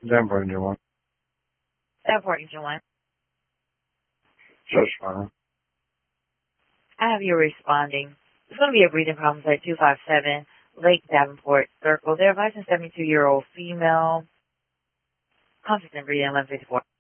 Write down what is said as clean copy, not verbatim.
Denver, New one. Davenport, Engine 1. Just fine. I have you responding. There's going to be a breathing problem at 257 Lake Davenport Circle. They're advising 72-year-old female. Constant breathing, 1154.